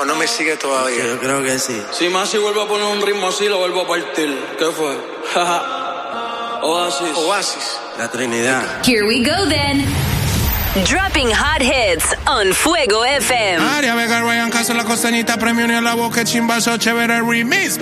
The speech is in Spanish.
¿O no me sigue todavía? Sí, yo creo que sí. Si Masi vuelve a poner un ritmo así, lo vuelvo a partir. ¿Qué fue? Oasis. La Trinidad. Here we go then. Dropping hot hits on Fuego FM. Aria Vega, Ryan Castro, La Costanita, Premio Ni a la Boca, Chimbazo, Chévere Remix.